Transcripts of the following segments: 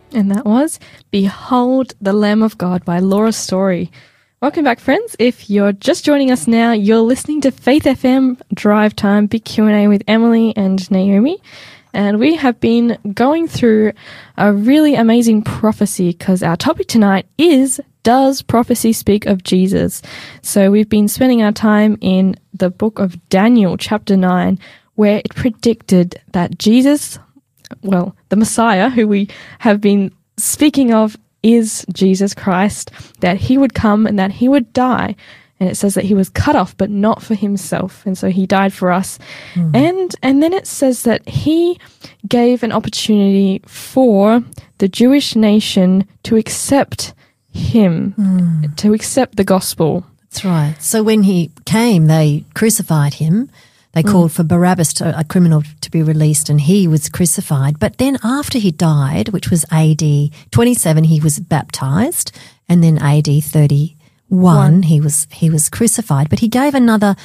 And that was Behold the Lamb of God by Laura Story. Welcome back, friends. If you're just joining us now, you're listening to Faith FM Drive Time, Big Q&A with Emily and Naomi. And we have been going through a really amazing prophecy because our topic tonight is, does prophecy speak of Jesus? So we've been spending our time in the book of Daniel, chapter 9, where it predicted that Jesus, well, the Messiah, who we have been speaking of, is Jesus Christ, that he would come and that he would die. And it says that he was cut off, but not for himself. And so he died for us. And then it says that he gave an opportunity for the Jewish nation to accept him, to accept the gospel. That's right. So when he came, they crucified him. They called for Barabbas, a criminal, to be released, and he was crucified. But then after he died, which was AD 27, he was baptized, and then AD 31, he was crucified. But he gave another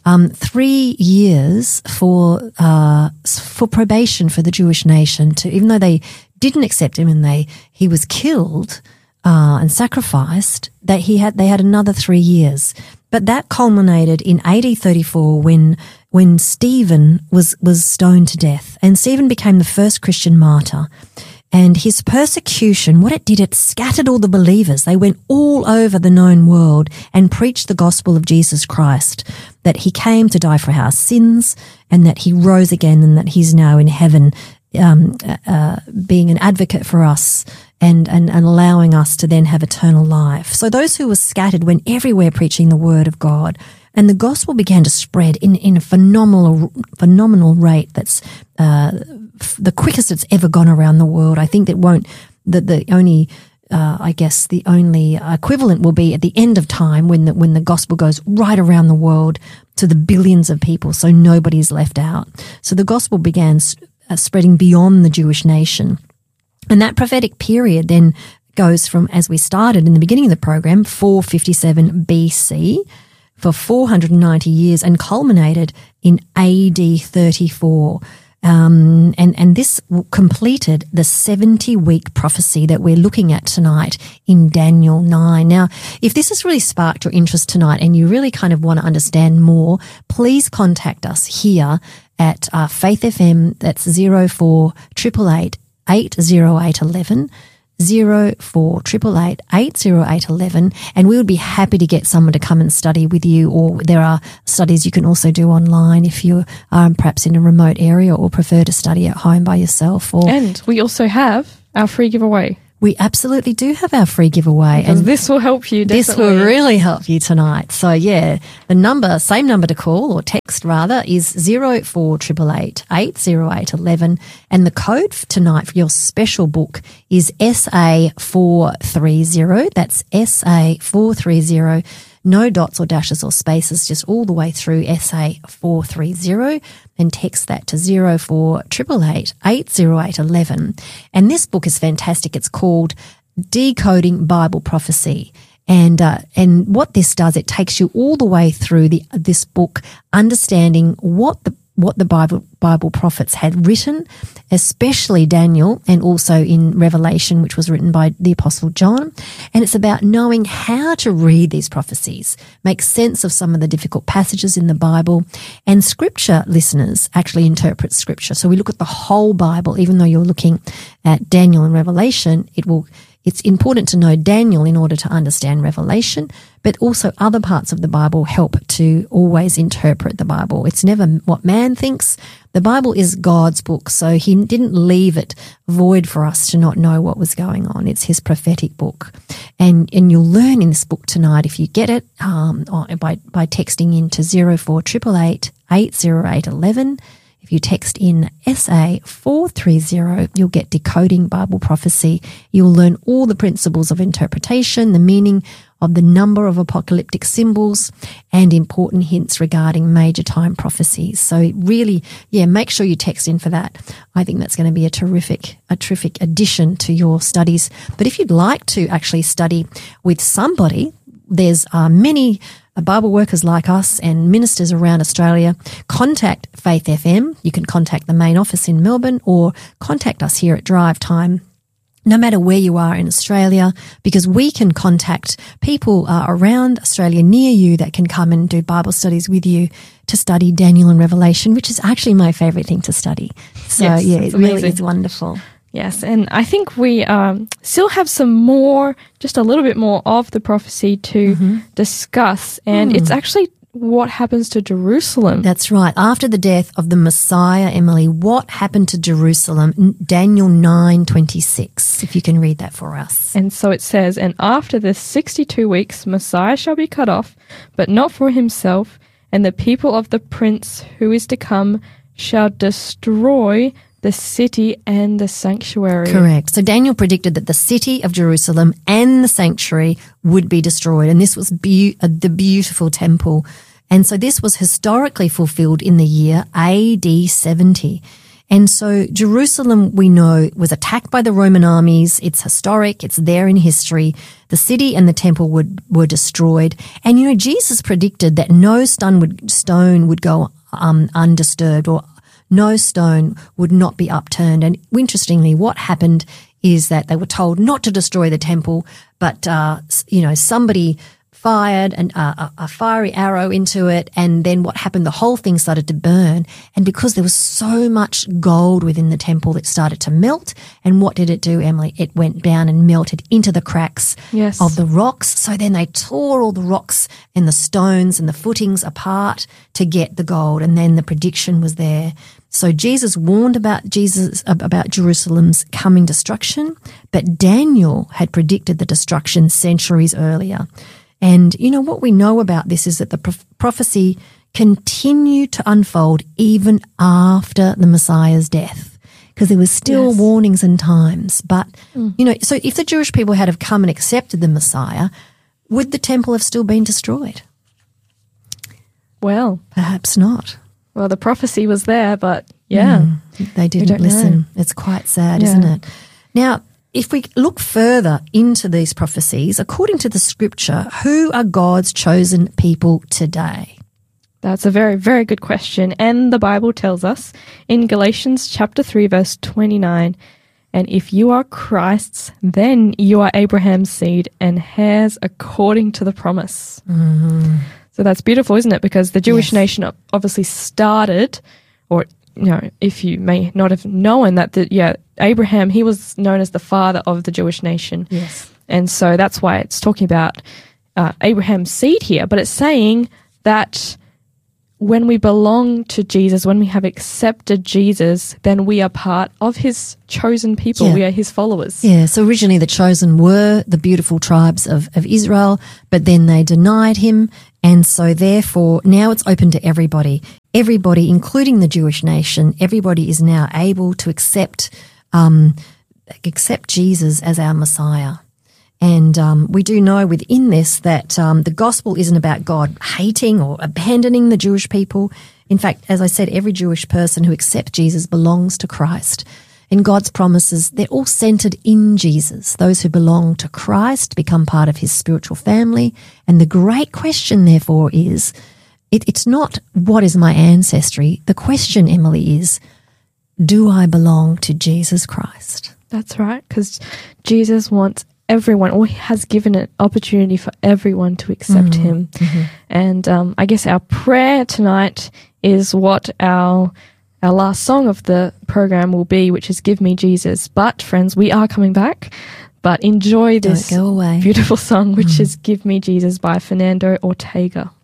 3 years for probation for the Jewish nation, to, even though they didn't accept him and he was killed and sacrificed, that they had another 3 years. But that culminated in AD 34 when Stephen was stoned to death, and Stephen became the first Christian martyr. And his persecution, what it did, it scattered all the believers. They went all over the known world and preached the gospel of Jesus Christ, that he came to die for our sins and that he rose again and that he's now in heaven, being an advocate for us and allowing us to then have eternal life. So those who were scattered went everywhere preaching the word of God, and the gospel began to spread in a phenomenal rate. That's the quickest it's ever gone around the world. I think the only equivalent will be at the end of time when the gospel goes right around the world to the billions of people, so nobody's left out. So the gospel began spreading beyond the Jewish nation. And that prophetic period then goes from, as we started in the beginning of the program, 457 BC for 490 years and culminated in AD 34. And this completed the 70-week prophecy that we're looking at tonight in Daniel 9. Now, if this has really sparked your interest tonight and you really kind of want to understand more, please contact us here at Faith FM. That's 048888 80811, 048888 80811, and we would be happy to get someone to come and study with you. Or there are studies you can also do online if you are perhaps in a remote area or prefer to study at home by yourself. And we also have our free giveaway. We absolutely do have our free giveaway. Because this will help you, definitely. This will really help you tonight. So, yeah, the same number to call or text rather is 048888 80811. And the code for tonight for your special book is SA430. That's SA430. No dots or dashes or spaces, just all the way through SA430, and text that to 048888 80811. And this book is fantastic. It's called Decoding Bible Prophecy. And what this does, it takes you all the way through this book, understanding what the Bible prophets had written, especially Daniel, and also in Revelation, which was written by the Apostle John. And it's about knowing how to read these prophecies, make sense of some of the difficult passages in the Bible. And Scripture listeners actually interpret Scripture. So we look at the whole Bible, even though you're looking at Daniel and Revelation, it's important to know Daniel in order to understand Revelation, but also other parts of the Bible help to always interpret the Bible. It's never what man thinks. The Bible is God's book, so he didn't leave it void for us to not know what was going on. It's his prophetic book. And you'll learn in this book tonight, if you get it, by texting into 048888 80811. If you text in SA430, you'll get Decoding Bible Prophecy. You'll learn all the principles of interpretation, the meaning of the number of apocalyptic symbols, and important hints regarding major time prophecies. So really, make sure you text in for that. I think that's going to be a terrific addition to your studies. But if you'd like to actually study with somebody, there's many Bible workers like us and ministers around Australia. Contact Faith FM. You can contact the main office in Melbourne or contact us here at Drive Time no matter where you are in Australia, because we can contact people around Australia near you that can come and do Bible studies with you to study Daniel and Revelation, which is actually my favorite thing to study. So, Yes, yeah, it's it really amazing. is wonderful. Yes, and I think we still have some more, just a little bit more of the prophecy to discuss, and it's actually what happens to Jerusalem. That's right. After the death of the Messiah, Emily, what happened to Jerusalem? Daniel 9:26, if you can read that for us. And so it says, and after the 62 weeks, Messiah shall be cut off, but not for himself, and the people of the prince who is to come shall destroy the city and the sanctuary. Correct. So Daniel predicted that the city of Jerusalem and the sanctuary would be destroyed. And this was the beautiful temple. And so this was historically fulfilled in the year AD 70. And so Jerusalem, we know, was attacked by the Roman armies. It's historic. It's there in history. The city and the temple were destroyed. And, you know, Jesus predicted that no stone would go undisturbed, or no stone would not be upturned. And interestingly, what happened is that they were told not to destroy the temple, but, somebody fired a fiery arrow into it. And then what happened? The whole thing started to burn. And because there was so much gold within the temple, it started to melt. And what did it do, Emily? It went down and melted into the cracks Yes. of the rocks. So then they tore all the rocks and the stones and the footings apart to get the gold. And then the prediction was there. So Jesus warned about Jerusalem's coming destruction, but Daniel had predicted the destruction centuries earlier. And, you know, what we know about this is that the prophecy continued to unfold even after the Messiah's death, because there was still Yes. warnings and times. But, you know, so if the Jewish people had have come and accepted the Messiah, would the temple have still been destroyed? Well, Perhaps not. the prophecy was there, but yeah. They didn't don't listen. know. It's quite sad, Yeah. isn't it? Now, if we look further into these prophecies, according to the scripture, who are God's chosen people today? That's a very, very good question. And the Bible tells us in Galatians chapter 3, verse 29, and if you are Christ's, then you are Abraham's seed and heirs according to the promise. So that's beautiful, isn't it? Because the Jewish Yes. nation obviously started, or, you know, if you may not have known that, Abraham, he was known as the father of the Jewish nation. Yes. And so that's why it's talking about Abraham's seed here. But it's saying that when we belong to Jesus, when we have accepted Jesus, then we are part of his chosen people. Yeah. We are his followers. Yeah, so originally the chosen were the beautiful tribes of Israel, but then they denied him. And so therefore now it's open to everybody. Everybody, including the Jewish nation, everybody is now able to accept Jesus as our Messiah. And we do know within this that the gospel isn't about God hating or abandoning the Jewish people. In fact, as I said, every Jewish person who accepts Jesus belongs to Christ. And God's promises, they're all centered in Jesus. Those who belong to Christ become part of his spiritual family. And the great question, therefore, is, it's not what is my ancestry. The question, Emily, is, do I belong to Jesus Christ? That's right, because Jesus wants everyone, or he has given an opportunity for everyone to accept him. And I guess our prayer tonight is what our last song of the program will be, which is Give Me Jesus. But friends, we are coming back, but enjoy this Don't go away. beautiful song, which is Give Me Jesus by Fernando Ortega.